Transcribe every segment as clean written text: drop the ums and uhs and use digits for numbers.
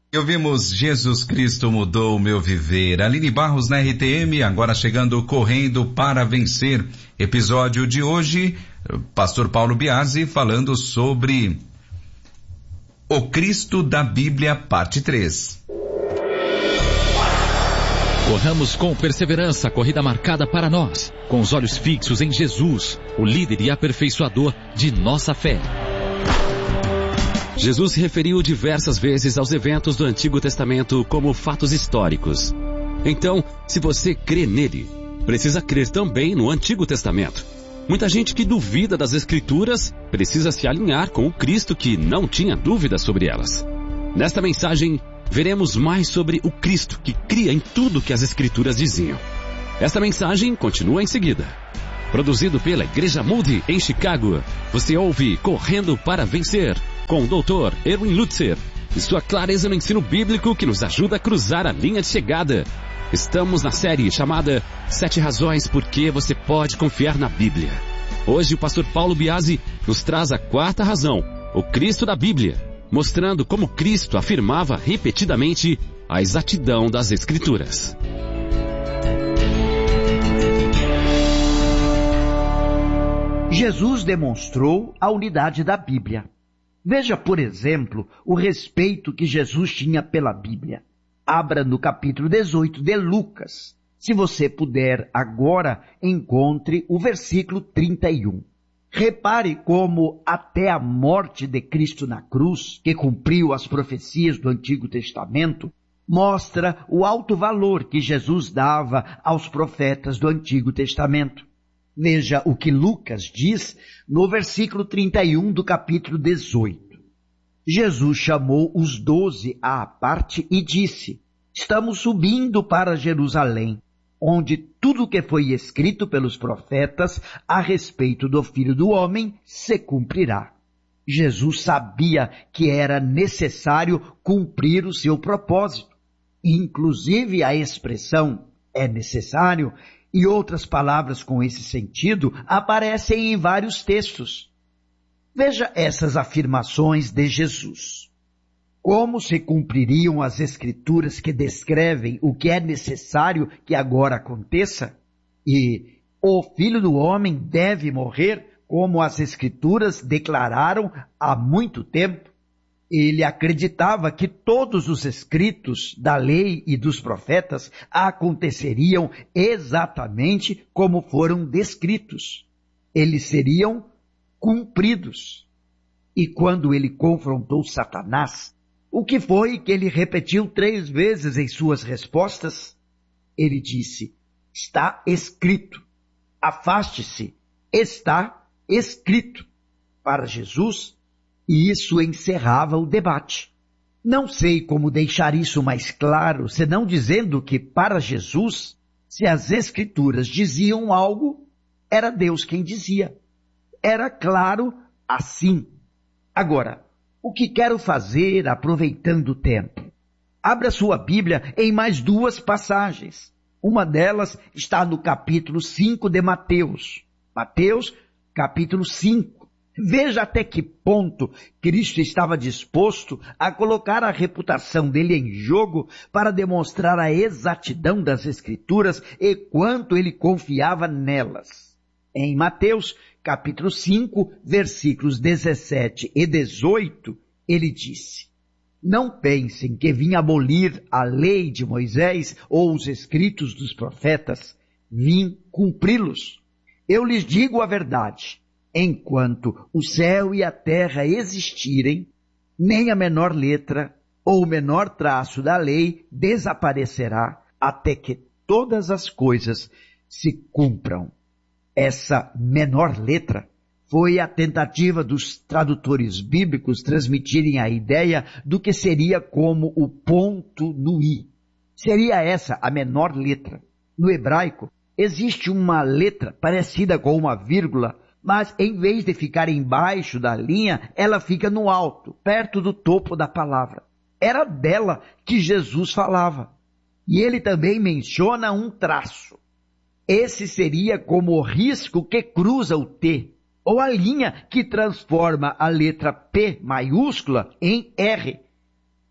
E ouvimos Jesus Cristo mudou o meu viver. Aline Barros na RTM, agora chegando correndo para vencer. Episódio de hoje, Pastor Paulo Biasi falando sobre o Cristo da Bíblia, parte 3. Corramos com perseverança a corrida marcada para nós, com os olhos fixos em Jesus, o líder e aperfeiçoador de nossa fé. Jesus se referiu diversas vezes aos eventos do Antigo Testamento como fatos históricos. Então, se você crê nele, precisa crer também no Antigo Testamento. Muita gente que duvida das Escrituras precisa se alinhar com o Cristo que não tinha dúvidas sobre elas. Nesta mensagem, veremos mais sobre o Cristo que cria em tudo que as Escrituras diziam. Esta mensagem continua em seguida. Produzido pela Igreja Moody em Chicago, você ouve Correndo para Vencer, com o Dr. Erwin Lutzer, e sua clareza no ensino bíblico que nos ajuda a cruzar a linha de chegada. Estamos na série chamada 7 Razões por que você pode confiar na Bíblia. Hoje o pastor Paulo Biasi nos traz a 4ª razão, o Cristo da Bíblia, mostrando como Cristo afirmava repetidamente a exatidão das Escrituras. Jesus demonstrou a unidade da Bíblia. Veja, por exemplo, o respeito que Jesus tinha pela Bíblia. Abra no capítulo 18 de Lucas. Se você puder agora, encontre o versículo 31. Repare como até a morte de Cristo na cruz, que cumpriu as profecias do Antigo Testamento, mostra o alto valor que Jesus dava aos profetas do Antigo Testamento. Veja o que Lucas diz no versículo 31 do capítulo 18. Jesus chamou os 12 à parte e disse: estamos subindo para Jerusalém, onde tudo o que foi escrito pelos profetas a respeito do Filho do Homem se cumprirá. Jesus sabia que era necessário cumprir o seu propósito. Inclusive a expressão é necessário e outras palavras com esse sentido aparecem em vários textos. Veja essas afirmações de Jesus. Como se cumpririam as Escrituras que descrevem o que é necessário que agora aconteça? E o Filho do Homem deve morrer, como as Escrituras declararam há muito tempo. Ele acreditava que todos os escritos da lei e dos profetas aconteceriam exatamente como foram descritos. Eles seriam cumpridos. E quando ele confrontou Satanás, o que foi que ele repetiu 3 vezes em suas respostas? Ele disse: está escrito. Afaste-se. Está escrito. Para Jesus, e isso encerrava o debate. Não sei como deixar isso mais claro, senão dizendo que, para Jesus, se as Escrituras diziam algo, era Deus quem dizia. Era claro assim. Agora, o que quero fazer aproveitando o tempo? Abra sua Bíblia em mais 2 passagens. Uma delas está no capítulo 5 de Mateus. Mateus, capítulo 5. Veja até que ponto Cristo estava disposto a colocar a reputação dele em jogo para demonstrar a exatidão das Escrituras e quanto ele confiava nelas. Em Mateus, capítulo 5, versículos 17 e 18, ele disse: não pensem que vim abolir a lei de Moisés ou os escritos dos profetas, vim cumpri-los. Eu lhes digo a verdade. Enquanto o céu e a terra existirem, nem a menor letra ou o menor traço da lei desaparecerá até que todas as coisas se cumpram. Essa menor letra foi a tentativa dos tradutores bíblicos transmitirem a ideia do que seria como o ponto no i. Seria essa a menor letra. No hebraico, existe uma letra parecida com uma vírgula, mas em vez de ficar embaixo da linha, ela fica no alto, perto do topo da palavra. Era dela que Jesus falava. E ele também menciona um traço. Esse seria como o risco que cruza o T, ou a linha que transforma a letra P maiúscula em R.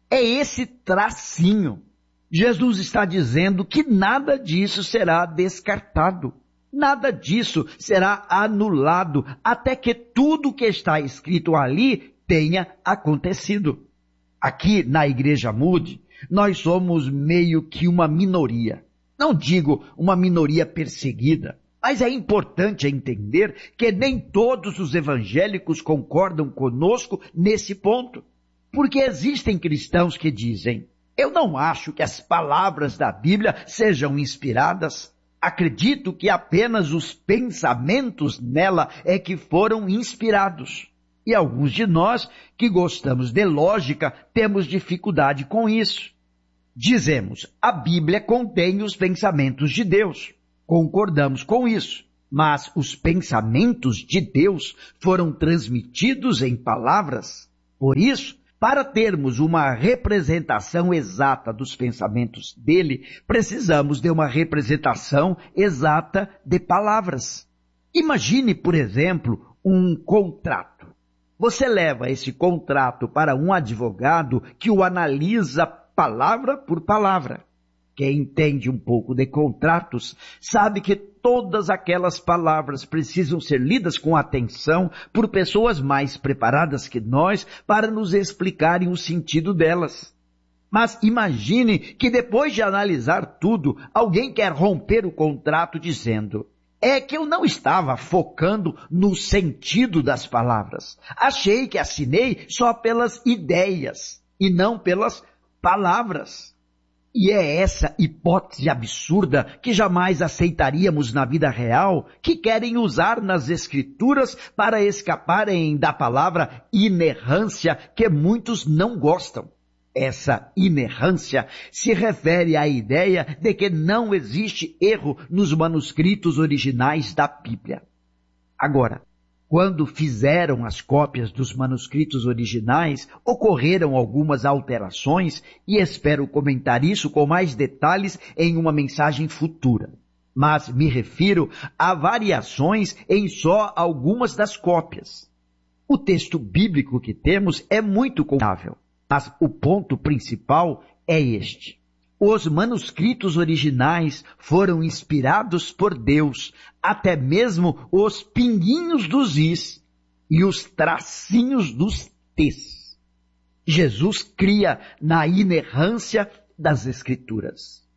É esse tracinho. Jesus está dizendo que nada disso será descartado. Nada disso será anulado até que tudo que está escrito ali tenha acontecido. Aqui na Igreja Moody, nós somos meio que uma minoria. Não digo uma minoria perseguida, mas é importante entender que nem todos os evangélicos concordam conosco nesse ponto. Porque existem cristãos que dizem: eu não acho que as palavras da Bíblia sejam inspiradas. Acredito que apenas os pensamentos nela é que foram inspirados. E alguns de nós, que gostamos de lógica, temos dificuldade com isso. Dizemos, a Bíblia contém os pensamentos de Deus. Concordamos com isso. Mas os pensamentos de Deus foram transmitidos em palavras. Por isso, para termos uma representação exata dos pensamentos dele, precisamos de uma representação exata de palavras. Imagine, por exemplo, um contrato. Você leva esse contrato para um advogado que o analisa palavra por palavra. Quem entende um pouco de contratos sabe que todas aquelas palavras precisam ser lidas com atenção por pessoas mais preparadas que nós para nos explicarem o sentido delas. Mas imagine que depois de analisar tudo, alguém quer romper o contrato dizendo: é que eu não estava focando no sentido das palavras. Achei que assinei só pelas ideias e não pelas palavras. E é essa hipótese absurda que jamais aceitaríamos na vida real, que querem usar nas Escrituras para escaparem da palavra inerrância que muitos não gostam. Essa inerrância se refere à ideia de que não existe erro nos manuscritos originais da Bíblia. Agora, quando fizeram as cópias dos manuscritos originais, ocorreram algumas alterações e espero comentar isso com mais detalhes em uma mensagem futura. Mas me refiro a variações em só algumas das cópias. O texto bíblico que temos é muito confiável, mas o ponto principal é este. Os manuscritos originais foram inspirados por Deus, até mesmo os pinguinhos dos is e os tracinhos dos t's. Jesus cria na inerrância das Escrituras.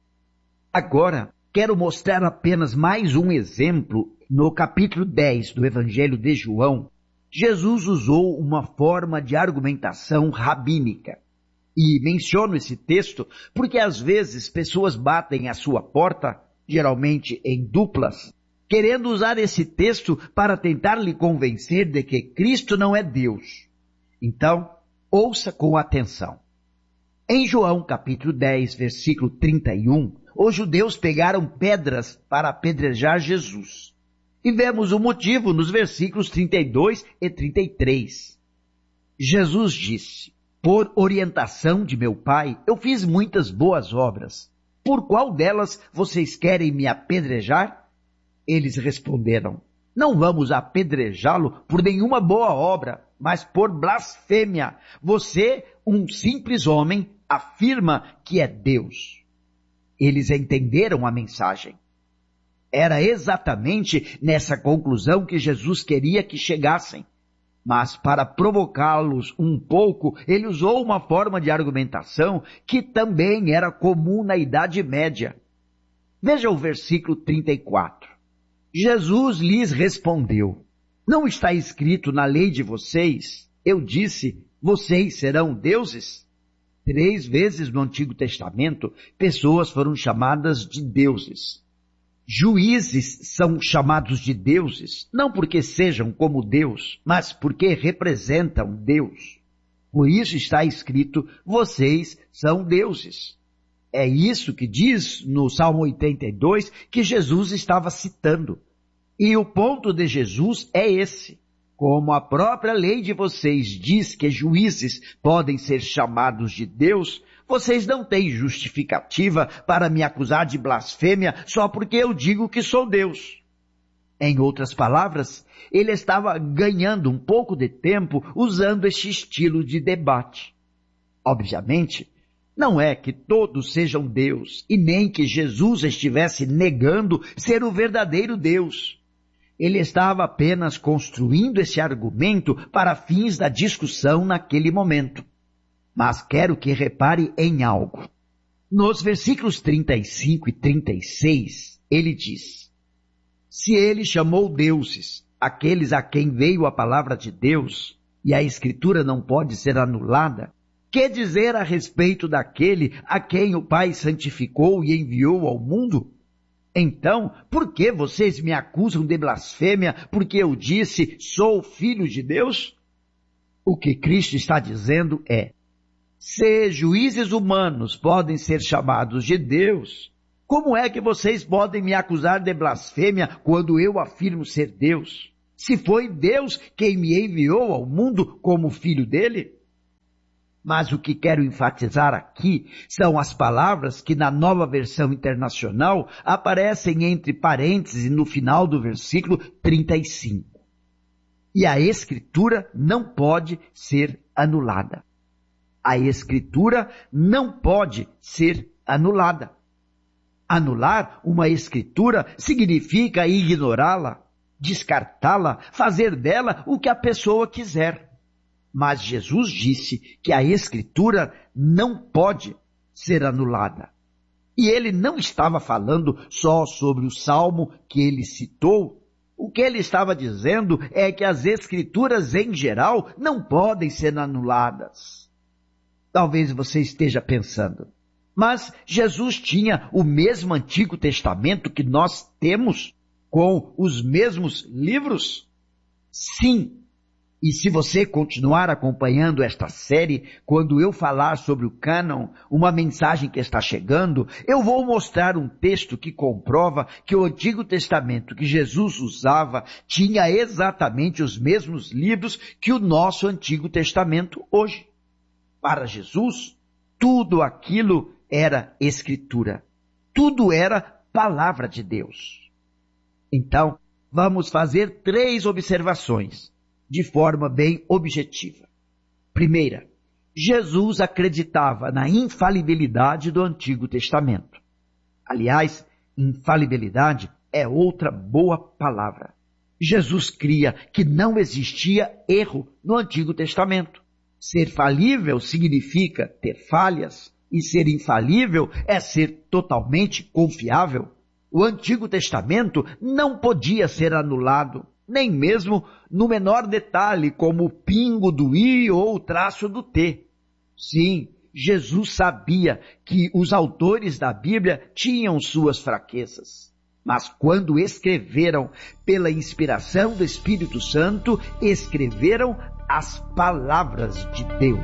Agora, quero mostrar apenas mais um exemplo. No capítulo 10 do Evangelho de João, Jesus usou uma forma de argumentação rabínica. E menciono esse texto porque às vezes pessoas batem à sua porta, geralmente em duplas, querendo usar esse texto para tentar lhe convencer de que Cristo não é Deus. Então, ouça com atenção. Em João capítulo 10, versículo 31, os judeus pegaram pedras para apedrejar Jesus. E vemos o motivo nos versículos 32 e 33. Jesus disse: por orientação de meu Pai, eu fiz muitas boas obras. Por qual delas vocês querem me apedrejar? Eles responderam: não vamos apedrejá-lo por nenhuma boa obra, mas por blasfêmia. Você, um simples homem, afirma que é Deus. Eles entenderam a mensagem. Era exatamente nessa conclusão que Jesus queria que chegassem. Mas para provocá-los um pouco, ele usou uma forma de argumentação que também era comum na Idade Média. Veja o versículo 34. Jesus lhes respondeu: não está escrito na lei de vocês, eu disse, vocês serão deuses? 3 vezes no Antigo Testamento, pessoas foram chamadas de deuses. Juízes são chamados de deuses, não porque sejam como Deus, mas porque representam Deus. Por isso está escrito, vocês são deuses. É isso que diz no Salmo 82 que Jesus estava citando. E o ponto de Jesus é esse. Como a própria lei de vocês diz que juízes podem ser chamados de Deus, vocês não têm justificativa para me acusar de blasfêmia só porque eu digo que sou Deus. Em outras palavras, ele estava ganhando um pouco de tempo usando este estilo de debate. Obviamente, não é que todos sejam Deus e nem que Jesus estivesse negando ser o verdadeiro Deus. Ele estava apenas construindo esse argumento para fins da discussão naquele momento. Mas quero que repare em algo. Nos versículos 35 e 36, ele diz: se ele chamou deuses aqueles a quem veio a palavra de Deus, e a Escritura não pode ser anulada, que dizer a respeito daquele a quem o Pai santificou e enviou ao mundo? Então, por que vocês me acusam de blasfêmia porque eu disse, sou filho de Deus? O que Cristo está dizendo é: se juízes humanos podem ser chamados de Deus, como é que vocês podem me acusar de blasfêmia quando eu afirmo ser Deus? Se foi Deus quem me enviou ao mundo como filho dele? Mas o que quero enfatizar aqui são as palavras que na Nova Versão Internacional aparecem entre parênteses no final do versículo 35. E a Escritura não pode ser anulada. A Escritura não pode ser anulada. Anular uma Escritura significa ignorá-la, descartá-la, fazer dela o que a pessoa quiser. Mas Jesus disse que a Escritura não pode ser anulada. E ele não estava falando só sobre o salmo que ele citou. O que ele estava dizendo é que as Escrituras em geral não podem ser anuladas. Talvez você esteja pensando, mas Jesus tinha o mesmo Antigo Testamento que nós temos, com os mesmos livros? Sim. E se você continuar acompanhando esta série, quando eu falar sobre o cânon, uma mensagem que está chegando, eu vou mostrar um texto que comprova que o Antigo Testamento que Jesus usava tinha exatamente os mesmos livros que o nosso Antigo Testamento hoje. Para Jesus, tudo aquilo era Escritura. Tudo era palavra de Deus. Então, vamos fazer 3 observações de forma bem objetiva. Primeira, Jesus acreditava na infalibilidade do Antigo Testamento. Aliás, infalibilidade é outra boa palavra. Jesus cria que não existia erro no Antigo Testamento. Ser falível significa ter falhas, e ser infalível é ser totalmente confiável. O Antigo Testamento não podia ser anulado, nem mesmo no menor detalhe, como o pingo do I ou o traço do T. Sim, Jesus sabia que os autores da Bíblia tinham suas fraquezas. Mas quando escreveram pela inspiração do Espírito Santo, escreveram as palavras de Deus.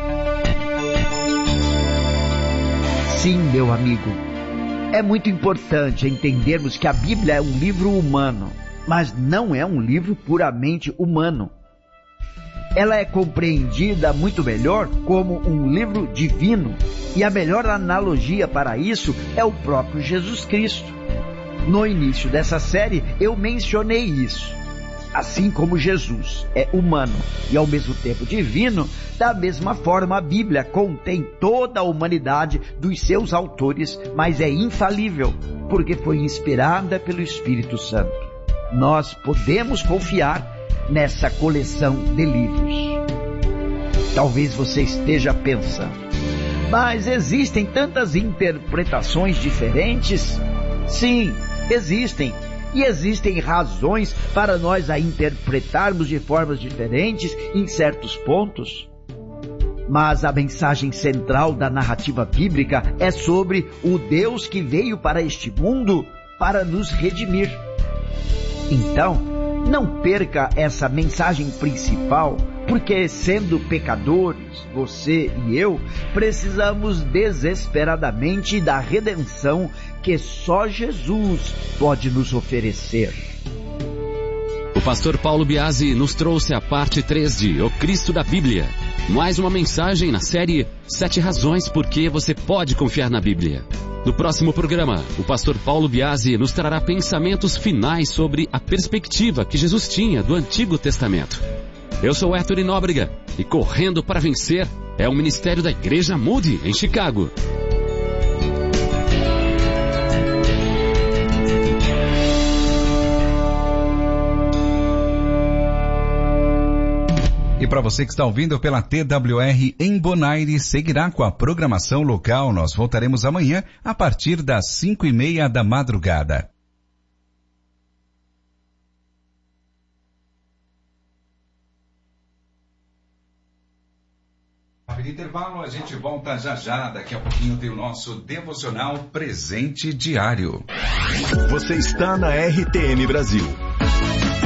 Sim, meu amigo, é muito importante entendermos que a Bíblia é um livro humano, mas não é um livro puramente humano. Ela é compreendida muito melhor como um livro divino, e a melhor analogia para isso é o próprio Jesus Cristo. No início dessa série eu mencionei isso. Assim como Jesus é humano e ao mesmo tempo divino, da mesma forma a Bíblia contém toda a humanidade dos seus autores, mas é infalível, porque foi inspirada pelo Espírito Santo. Nós podemos confiar nessa coleção de livros. Talvez você esteja pensando, mas existem tantas interpretações diferentes? Sim, existem. E existem razões para nós a interpretarmos de formas diferentes em certos pontos. Mas a mensagem central da narrativa bíblica é sobre o Deus que veio para este mundo para nos redimir. Então, não perca essa mensagem principal, porque sendo pecadores, você e eu, precisamos desesperadamente da redenção que só Jesus pode nos oferecer. O pastor Paulo Biasi nos trouxe a parte 3 de O Cristo da Bíblia. Mais uma mensagem na série 7 razões por que você pode confiar na Bíblia. No próximo programa, o pastor Paulo Biasi nos trará pensamentos finais sobre a perspectiva que Jesus tinha do Antigo Testamento. Eu sou Héctor Nóbrega e correndo para vencer, É o ministério da Igreja Moody, em Chicago. E para você que está ouvindo pela TWR em Bonaire, seguirá com a programação local. Nós voltaremos amanhã a partir das 5:30 da madrugada. Intervalo, a gente volta já. Daqui a pouquinho tem o nosso devocional Presente Diário. Você está na RTM Brasil.